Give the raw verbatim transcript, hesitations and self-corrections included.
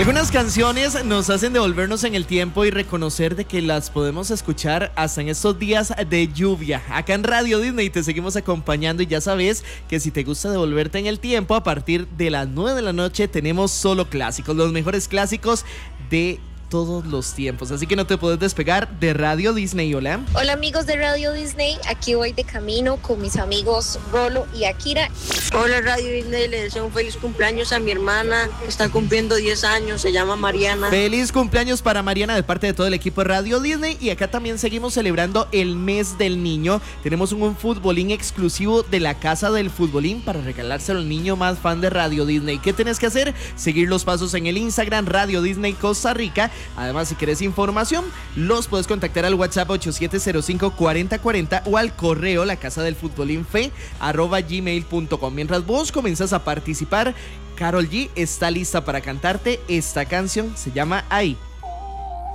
Algunas canciones nos hacen devolvernos en el tiempo y reconocer de que las podemos escuchar hasta en estos días de lluvia. Acá en Radio Disney te seguimos acompañando y ya sabes que si te gusta devolverte en el tiempo, a partir de las nueve de la noche tenemos solo clásicos, los mejores clásicos de todos los tiempos, así que no te puedes despegar de Radio Disney. Hola. Hola amigos de Radio Disney, aquí voy de camino con mis amigos Rolo y Akira. Hola Radio Disney, le deseo un feliz cumpleaños a mi hermana que está cumpliendo diez años, se llama Mariana. Feliz cumpleaños para Mariana de parte de todo el equipo de Radio Disney, y acá también seguimos celebrando el mes del niño. Tenemos un, un futbolín exclusivo de la Casa del Futbolín para regalárselo al niño más fan de Radio Disney. ¿Qué tienes que hacer? Seguir los pasos en el Instagram Radio Disney Costa Rica. Además, si quieres información, los puedes contactar al WhatsApp ocho siete cero cinco, cuarenta cuarenta o al correo la casa del futbolín fe arroba gmail punto com. Mientras vos comenzás a participar, Karol G está lista para cantarte esta canción, se llama Ahí.